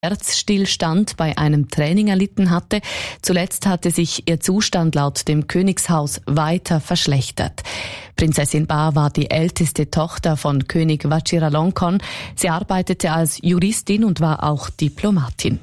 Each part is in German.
Herzstillstand bei einem Training erlitten hatte. Zuletzt hatte sich ihr Zustand laut dem Königshaus weiter verschlechtert. Prinzessin Ba war die älteste Tochter von König Vajiralongkorn. Sie arbeitete als Juristin und war auch Diplomatin.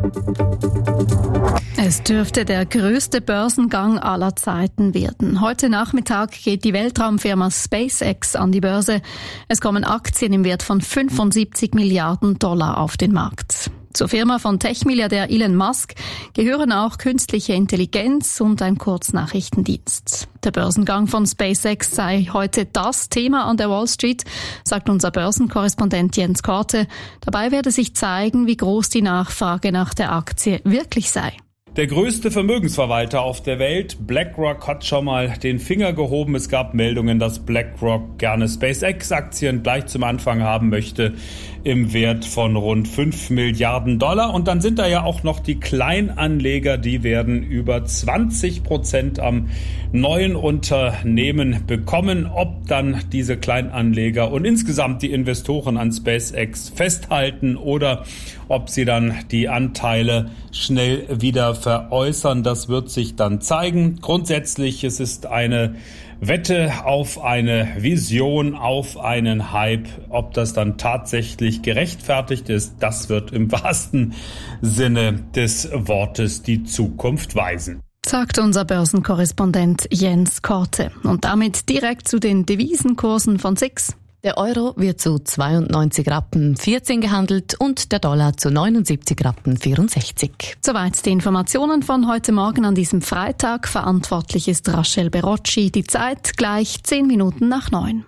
Es dürfte der größte Börsengang aller Zeiten werden. Heute Nachmittag geht die Weltraumfirma SpaceX an die Börse. Es kommen Aktien im Wert von 75 Milliarden Dollar auf den Markt. Zur Firma von Tech-Milliardär Elon Musk gehören auch künstliche Intelligenz und ein Kurznachrichtendienst. Der Börsengang von SpaceX sei heute das Thema an der Wall Street, sagt unser Börsenkorrespondent Jens Korte. Dabei werde sich zeigen, wie groß die Nachfrage nach der Aktie wirklich sei. Der größte Vermögensverwalter auf der Welt, BlackRock, hat schon mal den Finger gehoben. Es gab Meldungen, dass BlackRock gerne SpaceX-Aktien gleich zum Anfang haben möchte im Wert von rund 5 Milliarden Dollar. Und dann sind da ja auch noch die Kleinanleger, die werden über 20% am neuen Unternehmen bekommen. Ob dann diese Kleinanleger und insgesamt die Investoren an SpaceX festhalten oder ob sie dann die Anteile schnell wieder veräußern, das wird sich dann zeigen. Grundsätzlich, es ist eine Wette auf eine Vision, auf einen Hype. Ob das dann tatsächlich gerechtfertigt ist, das wird im wahrsten Sinne des Wortes die Zukunft weisen. Sagt unser Börsenkorrespondent Jens Korte. Und damit direkt zu den Devisenkursen von SIX. Der Euro wird zu 92 Rappen 14 gehandelt und der Dollar zu 79 Rappen 64. Soweit die Informationen von heute Morgen an diesem Freitag. Verantwortlich ist Rachel Berocci. Die Zeit gleich 10 Minuten nach 9.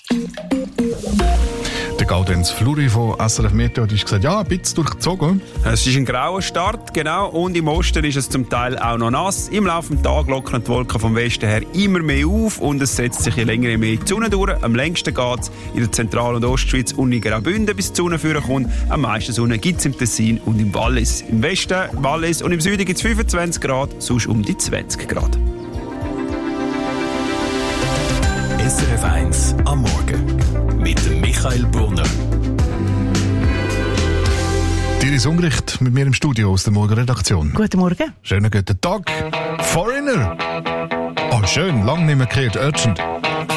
Der Gaudenz Fluri von SRF Meteo hat gesagt, ja, ein bisschen durchgezogen. Es ist ein grauer Start, genau, und im Osten ist es zum Teil auch noch nass. Im Laufe des Tages lockern die Wolken vom Westen her immer mehr auf und es setzt sich je länger mehr die Sonne durch. Am längsten geht es in der Zentral- und Ostschweiz und in Graubünden, bis die Sonne vorkommt. Am meisten Sonne gibt es im Tessin und im Wallis. Im Westen Wallis und im Süden gibt es 25 Grad, sonst um die 20 Grad. SRF 1 am Morgen mit dem Michael Brunner. Iris Ungericht mit mir im Studio aus der Morgenredaktion. Guten Morgen. Schönen guten Tag. Foreigner. Oh, schön, lang nicht mehr gehört. Urgent.